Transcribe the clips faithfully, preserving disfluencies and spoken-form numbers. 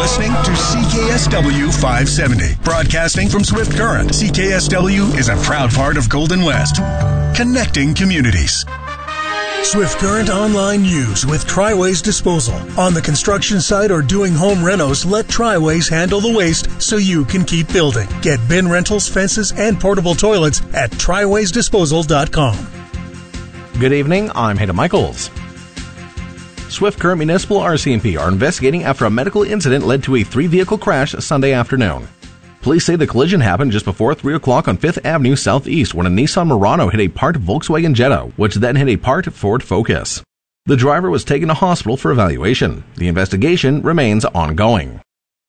listening to C K S W five seventy. Broadcasting from Swift Current, C K S W is a proud part of Golden West. Connecting communities. Swift Current Online News with Triways Disposal. On the construction site or doing home renos, let Triways handle the waste so you can keep building. Get bin rentals, fences, and portable toilets at triways disposal dot com. Good evening, I'm Hayden Michaels. Swift Current Municipal R C M P are investigating after a medical incident led to a three-vehicle crash Sunday afternoon. Police say the collision happened just before three o'clock on Fifth Avenue Southeast when a Nissan Murano hit a parked Volkswagen Jetta, which then hit a parked Ford Focus. The driver was taken to hospital for evaluation. The investigation remains ongoing.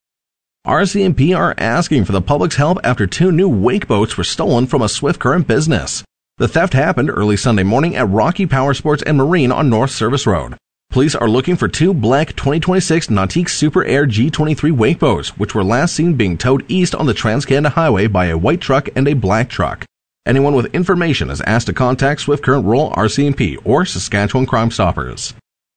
R C M P are asking for the public's help after two new wake boats were stolen from a Swift Current business. The theft happened early Sunday morning at Rocky Power Sports and Marine on North Service Road. Police are looking for two black twenty twenty-six Nautique Super Air G twenty-three wake boats, which were last seen being towed east on the Trans-Canada Highway by a white truck and a black truck. Anyone with information is asked to contact Swift Current Rural R C M P or Saskatchewan Crime Stoppers.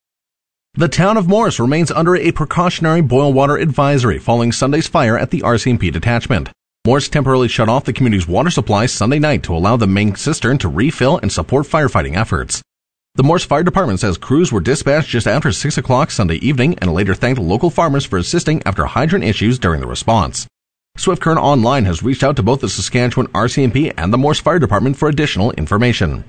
The town of Morris remains under a precautionary boil water advisory following Sunday's fire at the R C M P detachment. Morris temporarily shut off the community's water supply Sunday night to allow the main cistern to refill and support firefighting efforts. The Morris Fire Department says crews were dispatched just after six o'clock Sunday evening and later thanked local farmers for assisting after hydrant issues during the response. Swift Current Online has reached out to both the Saskatchewan R C M P and the Morris Fire Department for additional information.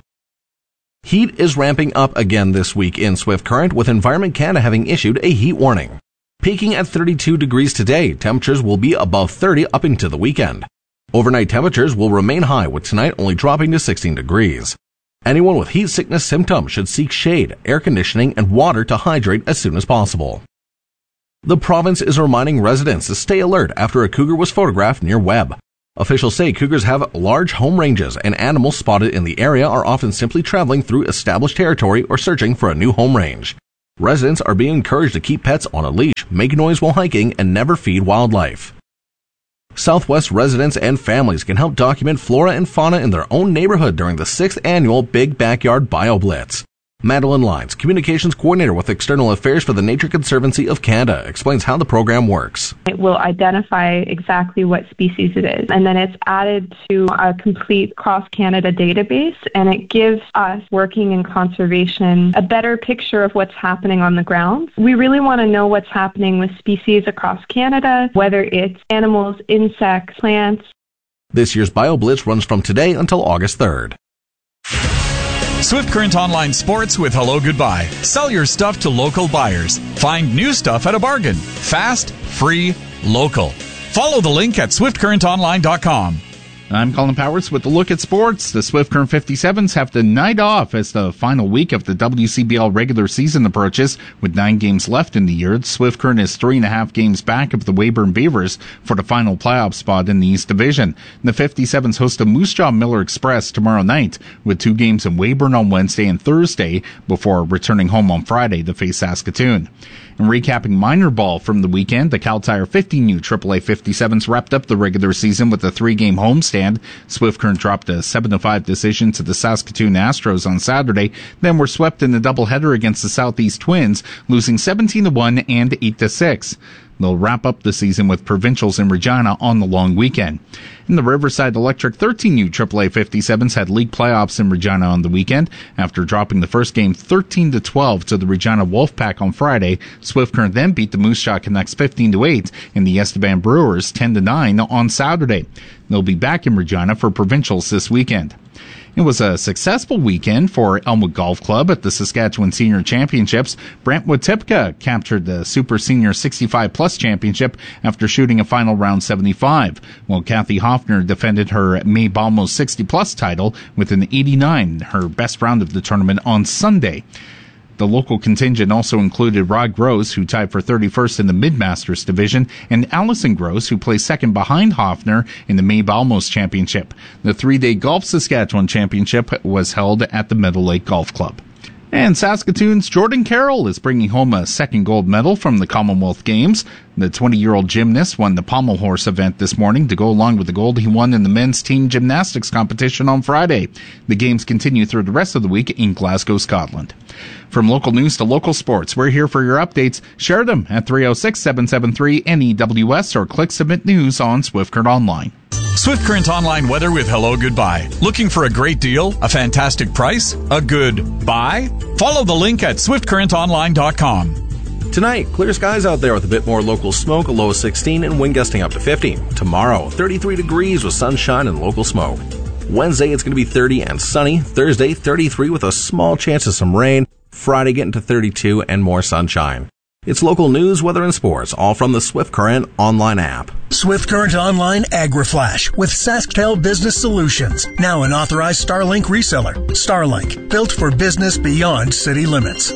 Heat is ramping up again this week in Swift Current, with Environment Canada having issued a heat warning. Peaking at thirty-two degrees today, temperatures will be above thirty up into the weekend. Overnight temperatures will remain high, with tonight only dropping to sixteen degrees. Anyone with heat sickness symptoms should seek shade, air conditioning, and water to hydrate as soon as possible. The province is reminding residents to stay alert after a cougar was photographed near Webb. Officials say cougars have large home ranges, and animals spotted in the area are often simply traveling through established territory or searching for a new home range. Residents are being encouraged to keep pets on a leash, make noise while hiking, and never feed wildlife. Southwest residents and families can help document flora and fauna in their own neighborhood during the sixth annual Big Backyard BioBlitz. Madeline Lyons, Communications Coordinator with External Affairs for the Nature Conservancy of Canada, explains how the program works. It will identify exactly what species it is, and then it's added to a complete cross-Canada database, and it gives us, working in conservation, a better picture of what's happening on the ground. We really want to know what's happening with species across Canada, whether it's animals, insects, plants. This year's BioBlitz runs from today until August third. Swift Current Online Sports with Hello Goodbye. Sell your stuff to local buyers. Find new stuff at a bargain. Fast, free, local. Follow the link at swift current online dot com. I'm Colin Powers with a look at sports. The Swift Current fifty-sevens have the night off as the final week of the W C B L regular season approaches. With nine games left in the year, the Swift Current is three and a half games back of the Weyburn Beavers for the final playoff spot in the East Division. The fifty-sevens host the Moose Jaw Miller Express tomorrow night, with two games in Weyburn on Wednesday and Thursday before returning home on Friday to face Saskatoon. And recapping minor ball from the weekend, the Cal Tire fifteen U triple A fifty-sevens wrapped up the regular season with a three-game homestand. Swift Current dropped a seven to five decision to the Saskatoon Astros on Saturday, then were swept in the doubleheader against the Southeast Twins, losing seventeen to one and eight to six. They'll wrap up the season with provincials in Regina on the long weekend. In the Riverside Electric thirteen U triple A fifty-sevens had league playoffs in Regina on the weekend. After dropping the first game thirteen to twelve to the Regina Wolfpack on Friday, Swift Current then beat the Moose Jaw Canucks fifteen to eight and the Esteban Brewers ten to nine on Saturday. They'll be back in Regina for provincials this weekend. It was a successful weekend for Elmwood Golf Club at the Saskatchewan Senior Championships. Brentwood Tipka captured the Super Senior sixty-five plus championship after shooting a final round seventy-five, while Kathy Hoffner defended her May Balmos sixty plus title with an eighty-nine, her best round of the tournament on Sunday. The local contingent also included Rod Gross, who tied for thirty-first in the Mid-Masters division, and Allison Gross, who placed second behind Hoffner in the May Balmos Championship. The three-day Golf Saskatchewan Championship was held at the Meadow Lake Golf Club. And Saskatoon's Jordan Carroll is bringing home a second gold medal from the Commonwealth Games. The twenty-year-old gymnast won the pommel horse event this morning to go along with the gold he won in the men's team gymnastics competition on Friday. The games continue through the rest of the week in Glasgow, Scotland. From local news to local sports, we're here for your updates. Share them at three oh six, seven seven three, N E W S or click Submit News on Swift Current Online. Swift Current Online weather with Hello Goodbye. Looking for a great deal, a fantastic price, a good buy? Follow the link at swift current online dot com. Tonight, clear skies out there with a bit more local smoke, a low of sixteen, and wind gusting up to fifty. Tomorrow, thirty-three degrees with sunshine and local smoke. Wednesday, it's going to be thirty and sunny. Thursday, thirty-three with a small chance of some rain. Friday, getting to thirty-two and more sunshine. It's local news, weather, and sports, all from the Swift Current online app. Swift Current Online Agri-Flash with SaskTel Business Solutions. Now an authorized Starlink reseller. Starlink, built for business beyond city limits.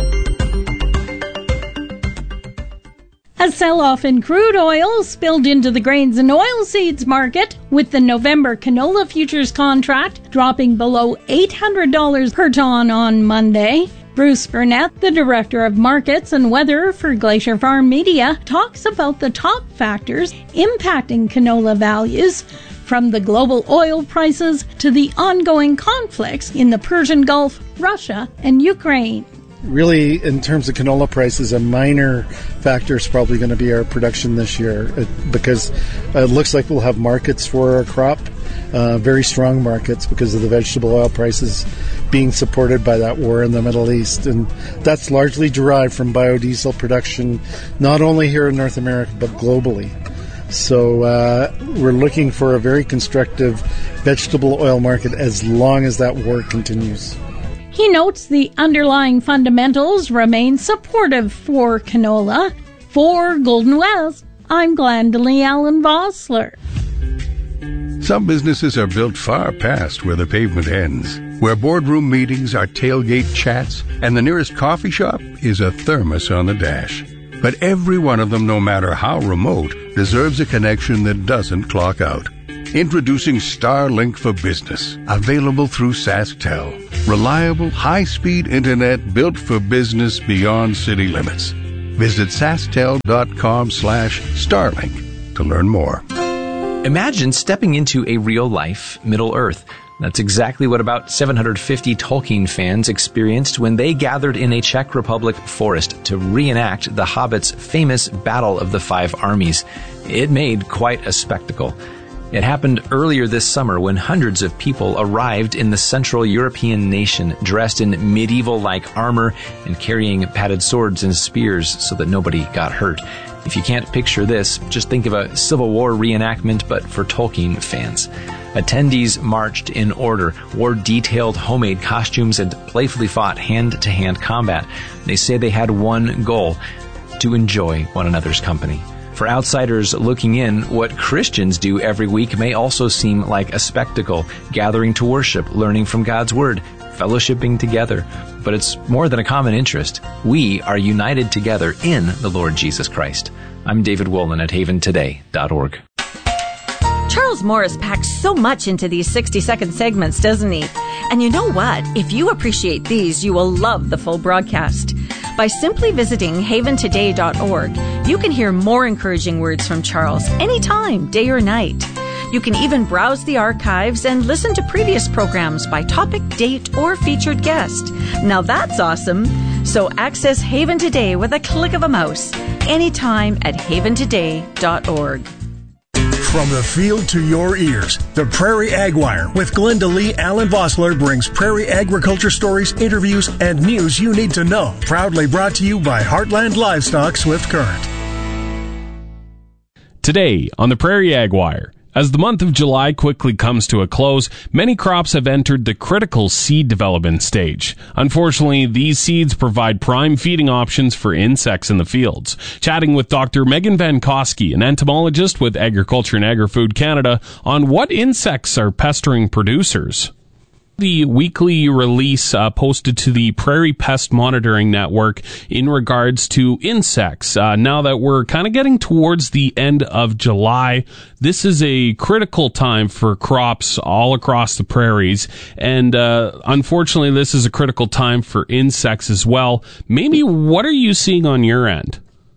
A sell-off in crude oil spilled into the grains and oilseeds market, with the November canola futures contract dropping below eight hundred dollars per ton on Monday. Bruce Burnett, the Director of Markets and Weather for Glacier Farm Media, talks about the top factors impacting canola values, from the global oil prices to the ongoing conflicts in the Persian Gulf, Russia, and Ukraine. Really, in terms of canola prices, a minor factor is probably going to be our production this year, because it looks like we'll have markets for our crop, uh, very strong markets because of the vegetable oil prices being supported by that war in the Middle East. And that's largely derived from biodiesel production, not only here in North America, but globally. So uh, we're looking for a very constructive vegetable oil market as long as that war continues. He notes the underlying fundamentals remain supportive for canola. For Golden West, I'm Glendalee Allen Vossler. Some businesses are built far past where the pavement ends, where boardroom meetings are tailgate chats, and the nearest coffee shop is a thermos on the dash. But every one of them, no matter how remote, deserves a connection that doesn't clock out. Introducing Starlink for Business, available through SaskTel. Reliable, high-speed internet built for business beyond city limits. Visit sasktel.com slash Starlink to learn more. Imagine stepping into a real-life Middle-earth. That's exactly what about seven hundred fifty Tolkien fans experienced when they gathered in a Czech Republic forest to reenact The Hobbit's famous Battle of the Five Armies. It made quite a spectacle. It happened earlier this summer when hundreds of people arrived in the Central European nation dressed in medieval-like armor and carrying padded swords and spears so that nobody got hurt. If you can't picture this, just think of a Civil War reenactment, but for Tolkien fans. Attendees marched in order, wore detailed homemade costumes, and playfully fought hand-to-hand combat. They say they had one goal: to enjoy one another's company. For outsiders looking in, what Christians do every week may also seem like a spectacle, gathering to worship, learning from God's Word, fellowshipping together. But it's more than a common interest. We are united together in the Lord Jesus Christ. I'm David Wolin at haven today dot org. Charles Morris packs so much into these sixty-second segments, doesn't he? And you know what? If you appreciate these, you will love the full broadcast. By simply visiting haven today dot org, you can hear more encouraging words from Charles anytime, day or night. You can even browse the archives and listen to previous programs by topic, date, or featured guest. Now that's awesome. So access Haven Today with a click of a mouse anytime at haven today dot org. From the field to your ears, the Prairie Ag Wire with Glendalee Allen Vossler brings prairie agriculture stories, interviews, and news you need to know. Proudly brought to you by Heartland Livestock Swift Current. Today on the Prairie Ag Wire. As the month of July quickly comes to a close, many crops have entered the critical seed development stage. Unfortunately, these seeds provide prime feeding options for insects in the fields. Chatting with Doctor Megan Van Koski, an entomologist with Agriculture and Agri-Food Canada, on what insects are pestering producers. The weekly release uh, posted to the Prairie Pest Monitoring Network in regards to insects. Uh, now that we're kind of getting towards the end of July, this is a critical time for crops all across the prairies. And uh, unfortunately, this is a critical time for insects as well. Maybe what are you seeing on your end?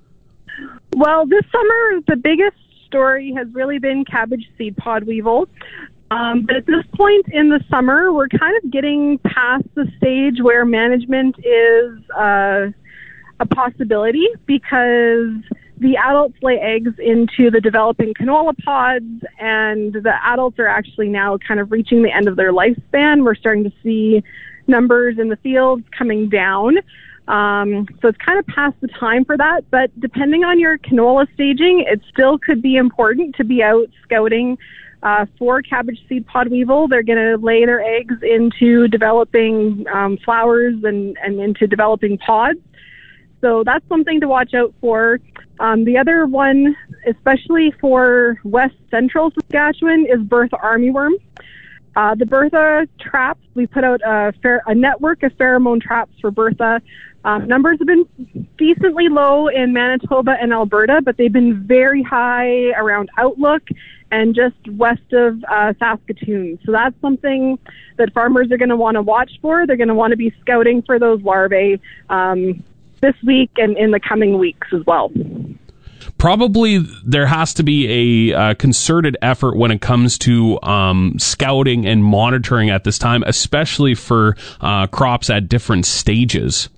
Well, this summer, the biggest story has really been cabbage seed pod weevil. Um, but at this point in the summer, we're kind of getting past the stage where management is uh, a possibility because the adults lay eggs into the developing canola pods, and the adults are actually now kind of reaching the end of their lifespan. We're starting to see numbers in the fields coming down. Um, so it's kind of past the time for that. But depending on your canola staging, it still could be important to be out scouting Uh, for cabbage seed pod weevil. They're going to lay their eggs into developing um, flowers and, and into developing pods. So that's something to watch out for. Um, the other one, especially for west central Saskatchewan, is Bertha armyworm. Uh, the Bertha traps, we put out a, fer- a network of pheromone traps for Bertha. Um, numbers have been decently low in Manitoba and Alberta, but they've been very high around Outlook and just west of uh, Saskatoon. So that's something that farmers are going to want to watch for. They're going to want to be scouting for those larvae um, this week and in the coming weeks as well. Probably there has to be a uh, concerted effort when it comes to um, scouting and monitoring at this time, especially for uh, crops at different stages.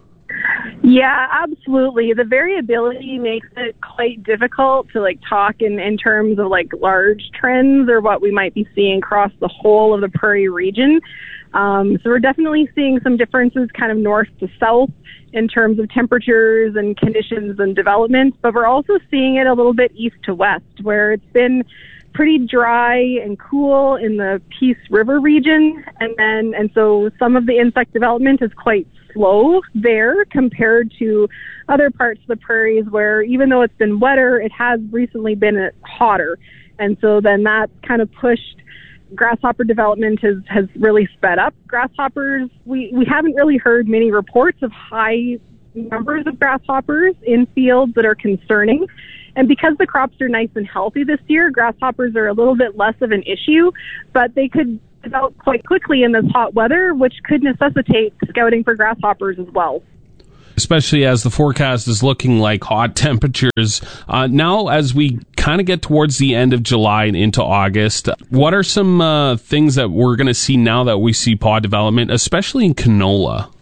Yeah, absolutely. The variability makes it quite difficult to like talk in, in terms of like large trends or what we might be seeing across the whole of the prairie region. Um, so we're definitely seeing some differences kind of north to south in terms of temperatures and conditions and development, but we're also seeing it a little bit east to west, where it's been pretty dry and cool in the Peace River region, and then and so some of the insect development is quite slow there compared to other parts of the prairies where even though it's been wetter, it has recently been hotter, and so then that's kind of pushed grasshopper development has, has really sped up. Grasshoppers, we, we haven't really heard many reports of high numbers of grasshoppers in fields that are concerning. And because the crops are nice and healthy this year, grasshoppers are a little bit less of an issue, but they could develop quite quickly in this hot weather, which could necessitate scouting for grasshoppers as well. Especially as the forecast is looking like hot temperatures. Uh, now, as we kind of get towards the end of July and into August, what are some uh, things that we're going to see now that we see pod development, especially in canola?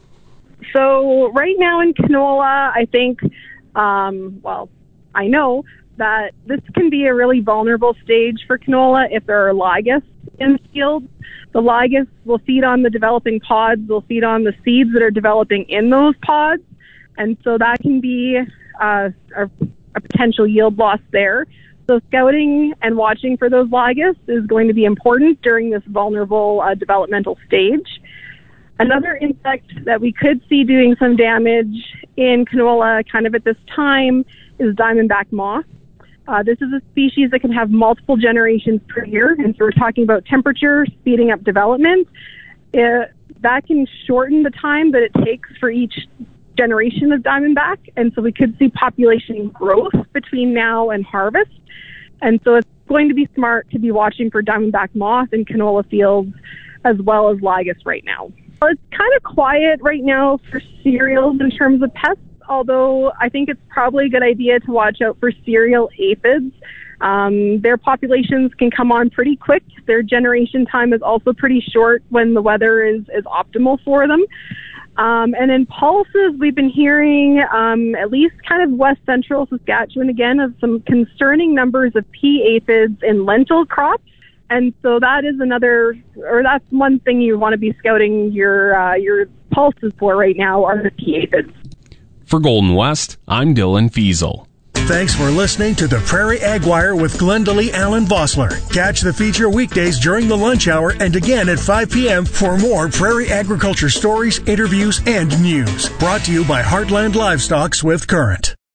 So right now in canola, I think, um, well, I know that this can be a really vulnerable stage for canola if there are ligas in the field. The ligas will feed on the developing pods, will feed on the seeds that are developing in those pods. And so that can be uh, a, a potential yield loss there. So scouting and watching for those ligas is going to be important during this vulnerable uh, developmental stage. Another insect that we could see doing some damage in canola kind of at this time is diamondback moth. Uh, this is a species that can have multiple generations per year. And so we're talking about temperature, speeding up development. It, that can shorten the time that it takes for each generation of diamondback, and so we could see population growth between now and harvest. And so it's going to be smart to be watching for diamondback moth in canola fields as well as ligas right now. Well, it's kind of quiet right now for cereals in terms of pests, although I think it's probably a good idea to watch out for cereal aphids. Um, their populations can come on pretty quick. Their generation time is also pretty short when the weather is, is optimal for them. Um, and in pulses, we've been hearing, um, at least kind of west central Saskatchewan again, of some concerning numbers of pea aphids in lentil crops. And so that is another, or that's one thing you want to be scouting your uh, your pulses for right now are the pea aphids. For Golden West, I'm Dylan Fiesel. Thanks for listening to the Prairie Ag Wire with Glendalee Allen Vossler. Catch the feature weekdays during the lunch hour and again at five p.m. for more prairie agriculture stories, interviews, and news. Brought to you by Heartland Livestock Swift Current.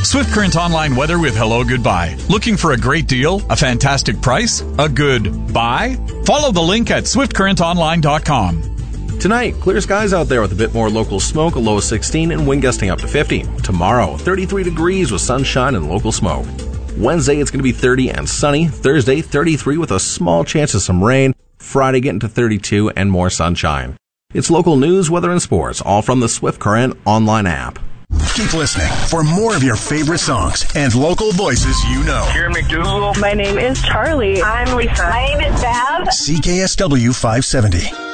Swift Current Online weather with Hello Goodbye. Looking for a great deal? A fantastic price? A good buy? Follow the link at swift current online dot com. Tonight, clear skies out there with a bit more local smoke, a low of sixteen, and wind gusting up to fifty. Tomorrow, thirty-three degrees with sunshine and local smoke. Wednesday, it's going to be thirty and sunny. Thursday, thirty-three with a small chance of some rain. Friday, getting to thirty-two and more sunshine. It's local news, weather, and sports, all from the Swift Current online app. Keep listening for more of your favorite songs and local voices you know. Karen McDougal. My name is Charlie. I'm Lisa. My name is Bev. C K S W five seventy.